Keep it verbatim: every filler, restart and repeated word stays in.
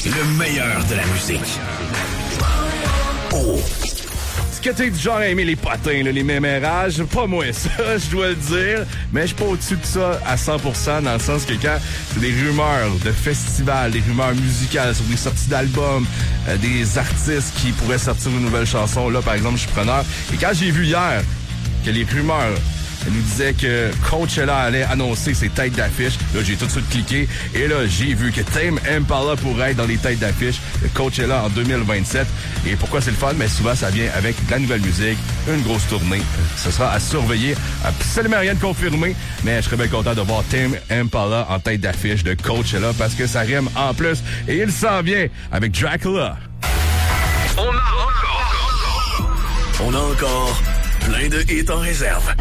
Le meilleur de la musique. Oh! Est-ce que t'es du genre à aimer les potins, là, les mémérages? Pas moi, ça, je dois le dire. Mais je suis pas au-dessus de ça à cent pour cent, dans le sens que quand c'est des rumeurs de festivals, des rumeurs musicales sur des sorties d'albums, euh, des artistes qui pourraient sortir une nouvelle chanson, là, par exemple, je suis preneur. Et quand j'ai vu hier que les rumeurs elle nous disait que Coachella allait annoncer ses têtes d'affiche. Là, j'ai tout de suite cliqué. Et là, j'ai vu que Tame Impala pourrait être dans les têtes d'affiche de Coachella en deux mille vingt-sept. Et pourquoi c'est le fun? Mais souvent, ça vient avec de la nouvelle musique, une grosse tournée. Ce sera à surveiller. Absolument rien de confirmé. Mais je serais bien content de voir Tame Impala en tête d'affiche de Coachella parce que ça rime en plus. Et il s'en vient avec Dracula. On a encore... On a encore plein de hits en réserve.